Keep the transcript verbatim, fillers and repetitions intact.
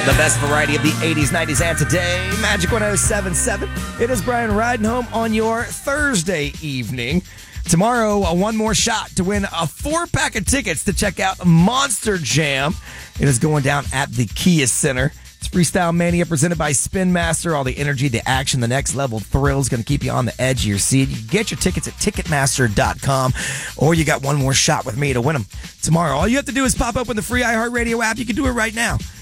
The best variety of the eighties, nineties, and today. Magic one oh seven point seven. It is Brian riding home on your Thursday evening. Tomorrow, uh, one more shot to win a four-pack of tickets to check out Monster Jam. It is going down at the Kia Center. It's Freestyle Mania presented by Spin Master. All the energy, the action, the next level thrill is going to keep you on the edge of your seat. You can get your tickets at Ticketmaster dot com, or you got one more shot with me to win them tomorrow. All you have to do is pop open the free iHeartRadio app. You can do it right now.